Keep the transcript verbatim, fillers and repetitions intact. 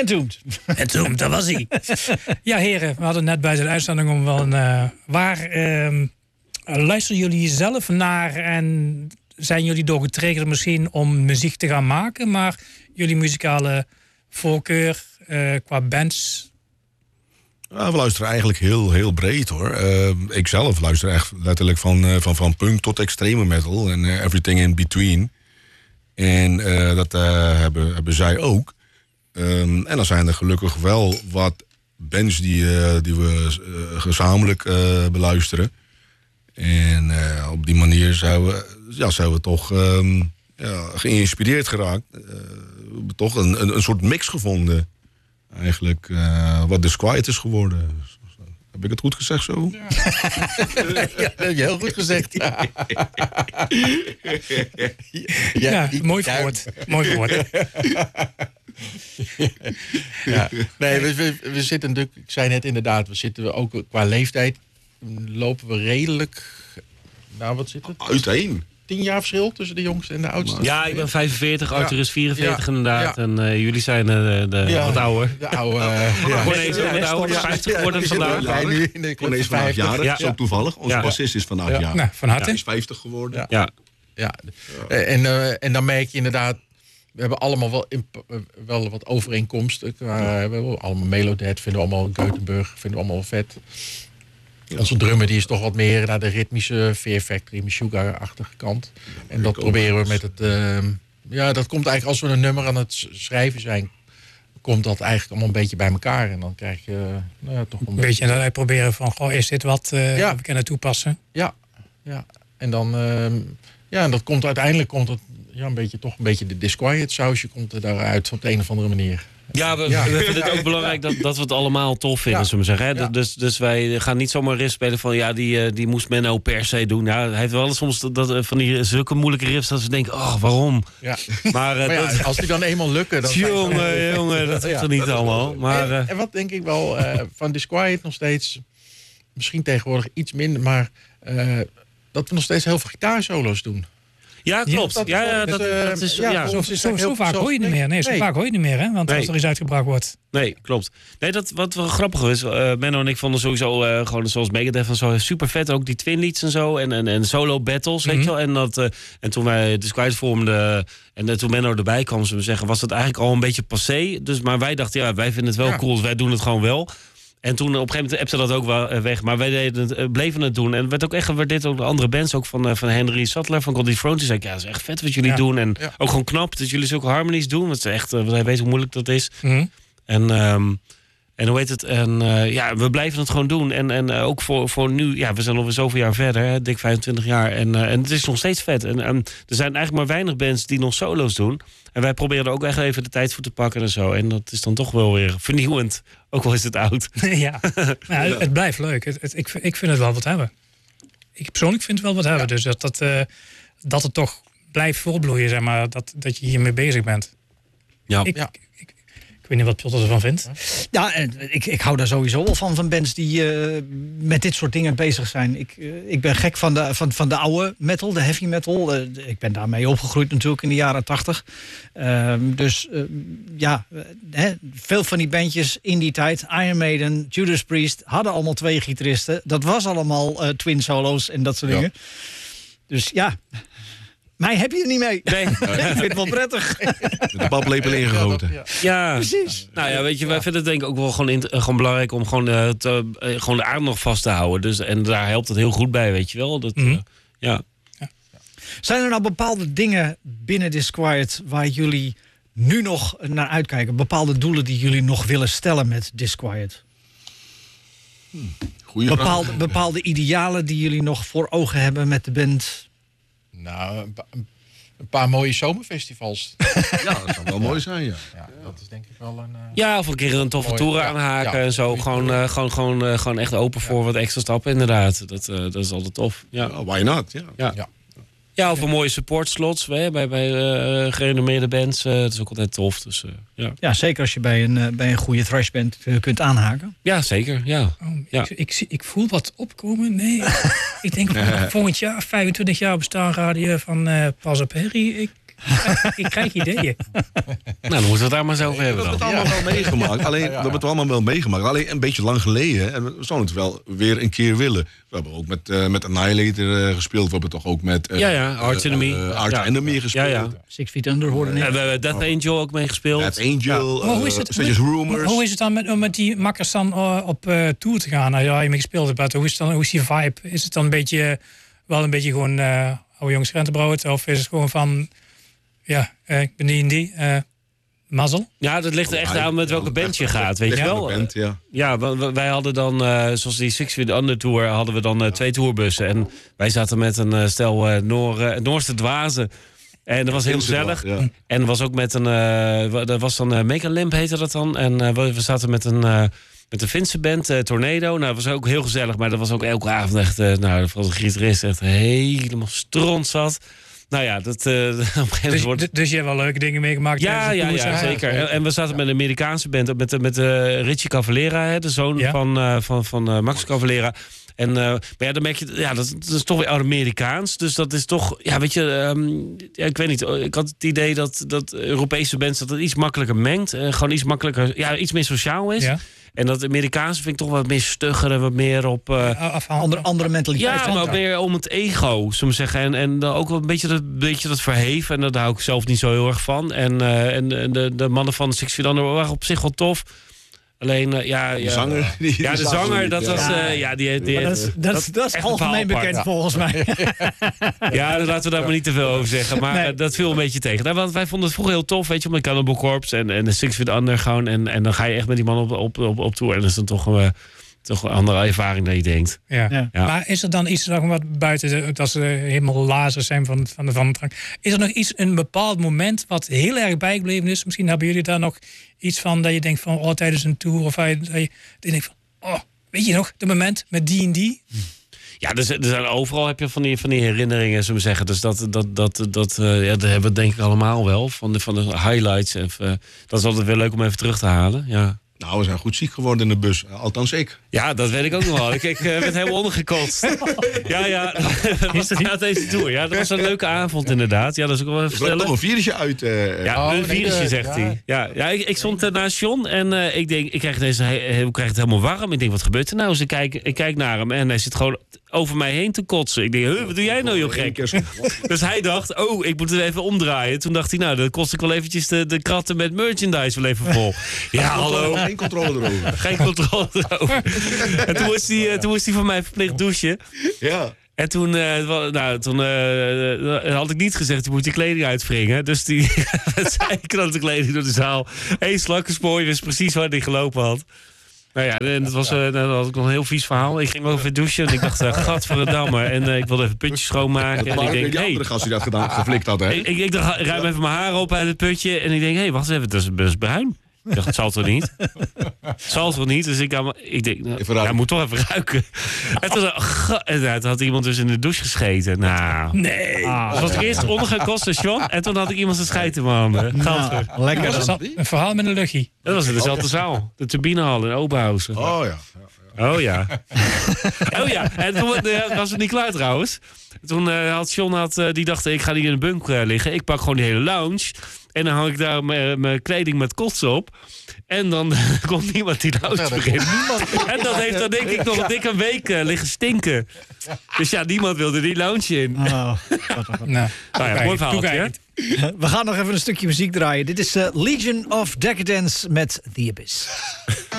Entombed. Entombed, daar was hij. Ja, heren, we hadden net bij de uitzending om wel een... Uh, waar uh, luisteren jullie zelf naar en zijn jullie door getriggerd misschien om muziek te gaan maken, maar jullie muzikale voorkeur uh, qua bands... Ja, we luisteren eigenlijk heel, heel breed, hoor. Uh, ik zelf luister echt letterlijk van, uh, van, van punk tot extreme metal en uh, everything in between. En uh, dat uh, hebben, hebben zij ook. Um, en dan zijn er gelukkig wel wat bands die, uh, die we uh, gezamenlijk uh, beluisteren. En uh, op die manier zijn we, ja, zijn we toch um, ja, geïnspireerd geraakt. Uh, we hebben toch een, een, een soort mix gevonden. Eigenlijk uh, wat Disquiet is geworden. Heb ik het goed gezegd zo? Ja, ja dat heb je heel goed gezegd. Ja, ja, ja mooi woord. Mooi woord. Ja. Nee, we, we, we zitten natuurlijk, ik zei net inderdaad, we zitten ook qua leeftijd, lopen we redelijk, nou wat zit het? Uiteen. Tien jaar verschil tussen de jongste en de oudste. Ja, ik ben vijfenveertig, Arthur ja. is vierenveertig ja. inderdaad. Ja. En uh, jullie zijn uh, de, de ja. wat ouder. De oude. Uh, ja. Corné is ook wat ouder, vijftig geworden vandaag. Ja, nu Corné is vandaag jarig, ja. Zo toevallig. Onze ja. bassist is vandaag ja. jarig. Nou, van harte. Hij is vijftig geworden. Ja. Ja. Ja. Ja. En, uh, en dan merk je inderdaad, we hebben allemaal wel, imp- wel wat overeenkomsten. We hebben allemaal Melodead, vinden we allemaal Gothenburg, vinden we allemaal vet. Ja. Onze drummer die is toch wat meer naar de ritmische Fear Factory, Meshuggah-achtige kant. En dat ik proberen we met het... Uh, ja, dat komt eigenlijk als we een nummer aan het schrijven zijn, komt dat eigenlijk allemaal een beetje bij elkaar. En dan krijg je uh, nou ja, toch een, een beetje... beetje... En dan proberen van, goh, is dit wat uh, ja. we kunnen toepassen? Ja, ja. En dan... Uh, ja, en dat komt uiteindelijk komt het ja, een beetje toch een beetje de Disquiet sausje komt er daaruit op de een of andere manier. Ja, we, ja. we vinden het ook belangrijk dat, dat we het allemaal tof vinden, ja. zullen we zeggen. Hè? Ja. Dus, dus wij gaan niet zomaar riff spelen van ja, die, die moest Menno per se doen. Ja, hij heeft wel soms dat, dat, van die zulke moeilijke riffs dat we denken, oh, waarom? Ja. Maar, uh, maar ja, dat, als die dan eenmaal lukken, dan jongen, zijn... jongen, dat is ja. er niet allemaal. Maar, en, en wat denk ik wel uh, van Disquiet nog steeds, misschien tegenwoordig iets minder, maar uh, dat we nog steeds heel veel gitaarsolo's doen. Ja, klopt. Ja, ja, ja, dat, dat is, ja, ja, zo, zo, zo, zo vaak hoor je niet meer. Nee, zo nee. vaak hoor je niet meer, hè? Want nee. als er iets uitgebracht wordt. Nee, klopt. Nee, dat, wat wel grappig is, uh, Menno en ik vonden sowieso uh, gewoon zoals Megadeth en zo super vet. Ook die twin leads en zo. En, en, en solo battles, mm-hmm. weet je wel. En, dat, uh, en toen wij Disquiet vormden en uh, toen Menno erbij kwam, zullen we zeggen, was dat eigenlijk al een beetje passé. Dus, maar wij dachten, ja, wij vinden het wel ja. cool. Dus wij doen het gewoon wel. En toen op een gegeven moment appte dat ook wel weg. Maar wij deden het, uh, bleven het doen. En het werd ook echt gewaardeerd door de andere bands. Ook van, uh, van Henry Sattler van Goldie Front. Die zei, ja, dat is echt vet wat jullie ja. doen. En ja. ook gewoon knap dat jullie zulke harmonies doen. Want het is echt, uh, hij weet hoe moeilijk dat is. Mm-hmm. En, um, en hoe heet het? En uh, ja, we blijven het gewoon doen. En, en uh, ook voor, voor nu, ja, we zijn alweer zoveel jaar verder. Hè, dik vijfentwintig jaar. En, uh, en het is nog steeds vet. En um, er zijn eigenlijk maar weinig bands die nog solo's doen. En wij proberen er ook echt even de tijd voor te pakken en zo. En dat is dan toch wel weer vernieuwend. Ook al is het oud. Ja, nou, het, het blijft leuk. Het, het, ik, ik vind het wel wat hebben. Ik persoonlijk vind het wel wat hebben. Ja. Dus dat, dat, uh, dat het toch blijft voorbloeien, zeg maar. Dat, dat je hiermee bezig bent. Ja. Ik, ja. Ik, ik, ik weet niet wat Piotr ervan vindt. Ja, en ik, ik hou daar sowieso wel van, van bands die uh, met dit soort dingen bezig zijn. Ik, uh, ik ben gek van de, van, van de oude metal, de heavy metal. Uh, ik ben daarmee opgegroeid natuurlijk in de jaren tachtig. Uh, dus uh, ja, uh, hè, veel van die bandjes in die tijd, Iron Maiden, Judas Priest, hadden allemaal twee gitaristen. Dat was allemaal uh, twin solo's en dat soort ja. dingen. Dus ja... Mij heb je er niet mee. Nee. Ik vind het wel prettig. De paplepel ingegoten. Ja, ja, precies. Nou ja, weet je, wij vinden het denk ik ook wel gewoon, in, gewoon belangrijk om gewoon, uh, te, uh, gewoon de aandacht vast te houden. Dus, en daar helpt het heel goed bij, weet je wel. Dat, mm-hmm. uh, ja. Ja. Zijn er nou bepaalde dingen binnen Disquiet waar jullie nu nog naar uitkijken? Bepaalde doelen die jullie nog willen stellen met Disquiet? Hmm. Goeie bepaalde, vraag. bepaalde idealen die jullie nog voor ogen hebben met de band? Nou, een, pa- een paar mooie zomerfestivals. Ja, dat zou wel mooi zijn, ja. Ja, dat is denk ik wel een... Uh, ja, of een keer een toffe tour ja, aanhaken ja, en zo. Gewoon, uh, gewoon, gewoon, uh, gewoon echt open ja. voor wat extra stappen, inderdaad. Dat, uh, dat is altijd tof. Ja. Ja, why not? Ja. Ja. Ja. Ja, of een mooie support slots bij, bij, bij uh, gerenommeerde bands. Uh, dat is ook altijd tof. Dus, uh, ja. ja, zeker als je bij een, uh, bij een goede thrashband uh, kunt aanhaken. Ja, zeker. Ja. Oh, ja. Ik, ik, ik voel wat opkomen. Nee, ik denk volgend jaar, vijfentwintig jaar bestaan radio van uh, Pas op Harry. Ik, Ik krijg ideeën. Nou, dan moeten we het daar maar eens over hebben We hebben dan. het allemaal wel meegemaakt. Alleen, we hebben het allemaal wel meegemaakt. Alleen een beetje lang geleden. En we zouden het wel weer een keer willen. We hebben ook met, uh, met Annihilator uh, gespeeld. We hebben toch ook met... Uh, Ja, ja, Arch Enemy. Uh, Arch Ja. Enemy gespeeld. Ja, ja. Six Feet Under hoorde ik. En we hebben Death Angel ook meegespeeld. Death Angel, Maar hoe uh, is het, Such as Rumors. hoe is het dan met, om met die makkers dan uh, op uh, tour te gaan? Nou, ja, je mee gespeeld hebt, maar hoe is, het dan, hoe is die vibe? Is het dan een beetje, wel een beetje gewoon uh, oude jongens krentenbrood? Of is het gewoon van, ja, uh, ik ben die en die, uh, mazzel? Ja, dat ligt er echt Ja, aan met welke ja, band je echt- gaat, weet je echt wel. aan de band, ja. Ja, wa- wa- wij hadden dan, uh, zoals die Six Feet Under Tour, hadden we dan uh, twee tourbussen. En wij zaten met een uh, stel uh, Noor, uh, Noorse dwazen. En dat was heel gezellig. Ja. En er was ook met een, uh, dat was dan uh, Make a Limp heette dat dan. En uh, we, we zaten met een, uh, met een Finse band, uh, Tornado. Nou, dat was ook heel gezellig, maar dat was ook elke avond echt, uh, nou, vooral de gitarist echt helemaal stront zat. Nou ja, dat uh, op een gegeven moment Dus, wordt... d- dus je hebt wel leuke dingen meegemaakt? Ja, tijdens de ja, tours, ja, hè? zeker. En, en we zaten met een Amerikaanse band, met, met uh, Richie Cavalera, hè, de zoon Ja. van, uh, van, van uh, Max Cavalera. En, uh, maar ja, dan merk je, ja, dat, dat is toch weer Amerikaans. Dus dat is toch, ja, weet je, um, ja, ik weet niet. Ik had het idee dat, dat Europese bands dat het iets makkelijker mengt. Uh, gewoon iets makkelijker, ja, iets meer sociaal is. Ja. En dat Amerikaanse vind ik toch wat meer stugger en wat meer op... Uh, Af van Andere, andere mentaliteit. ja, maar ook meer om het ego, zullen we zeggen. En, en dan ook wel een beetje dat, beetje dat verheven. En daar hou ik zelf niet zo heel erg van. En, uh, en, en de, de mannen van Six Feet Under waren op zich wel tof. Alleen, uh, ja... De ja, zanger. die Ja, de staat zanger, zo dat niet, was... ja. uh, ja, die, die, Maar dat is, dat is, dat is echt een algemeen verhaal bekend apart. volgens mij. Ja, daar laten we daar maar niet te veel over zeggen. Maar Nee. uh, dat viel een beetje tegen. Nou, want wij vonden het vroeger heel tof, weet je, met Cannibal Corpse en, en de Six Feet Under gewoon. En, en dan ga je echt met die man op, op, op, op tour. En dat is dan toch, uh, toch een andere ervaring dan je denkt. Ja. Ja. Ja. Maar is er dan iets zeg maar, wat buiten de, dat ze helemaal lazer zijn van, van de vandrang? Is er nog iets, een bepaald moment wat heel erg bijgebleven is? Misschien hebben jullie daar nog iets van dat je denkt van oh, tijdens een tour of dat je, dat je denkt van oh, weet je nog, de moment met die en die? Ja, er zijn, er zijn overal heb je van die, van die herinneringen, zullen we zeggen. Dus dat, dat, dat, dat, uh, ja, dat hebben we denk ik allemaal wel. Van de, van de highlights. En, uh, dat is altijd weer leuk om even terug te halen. Ja. Nou, we zijn goed ziek geworden in de bus. Althans, ik. Ja, dat weet ik ook nog wel. Ik, ik uh, werd helemaal ondergekotst. Ja, ja. Dat was na deze tour. Ja, dat was een leuke avond inderdaad. Ja, dat is ook wel even Er blijft toch vertellen. een virusje uit. Uh, Ja, Oh, een nee, virusje, de- zegt ja. hij. Ja, ja ik, ik stond uh, naast John en uh, ik denk, ik krijg, deze, he- ik krijg het helemaal warm. Ik denk, wat gebeurt er nou? Dus ik kijk, ik kijk naar hem en hij zit gewoon over mij heen te kotsen. Ik denk, huh, wat doe jij nou, joh, gek? Dus hij dacht, oh, ik moet het even omdraaien. Toen dacht hij, nou, dan kost ik wel eventjes de, de kratten met merchandise wel even vol. Ja, hallo. Geen controle erover. Geen controle erover. En toen moest hij, uh, toen moest hij van mij verplicht douchen. Ja. En toen, uh, wa- nou, toen uh, had ik niet gezegd, je moet je kleding uitwringen. Dus die zei ik dan de kleding door de zaal. Eén slakkenspoor, wist precies waar hij gelopen had. Nou ja, en dat was, uh, nou, dat had ik nog een heel vies verhaal. Ik ging wel even douchen en ik dacht, uh, gadverdamme. En uh, ik wilde even puntjes schoonmaken. En Maar ik denk, die hey, andere gast die dat gedaan, geflikt had, hè? ik, ik, ik dacht, ruim even mijn haar op uit het putje. En ik denk, hé, hey, wacht eens even, dat is best bruin. Ik dacht, het zal toch niet? Het zal toch niet? Dus ik, ga maar- ik denk, nou, Even ruiken. ja, moet toch even ruiken. En toen, ga- en, nou, toen had iemand dus in de douche gescheten. Nou, Nee. Ah, dat was ik eerst ondergekost station. En toen had ik iemand zijn scheid in mijn handen. Gadver. nou, lekker. Dat dan. was een verhaal met een luchtje. Dat was in dezelfde zaal. De turbinehal in Oberhausen. Oh ja. Oh ja. Oh ja. En toen uh, was het niet klaar trouwens. Toen uh, had John, had, uh, die dacht, ik ga niet in de bunk uh, liggen. Ik pak gewoon die hele lounge. En dan hang ik daar mijn mijn kleding met kots op. En dan komt niemand die lounge beginnen. En dat heeft dan denk ik nog een dikke week uh, liggen stinken. Dus ja, niemand wilde die lounge in. Oh. Nou, Nou ja, mooi verhaal. We gaan nog even een stukje muziek draaien. Dit is uh, Legion of Decadence met The Abyss.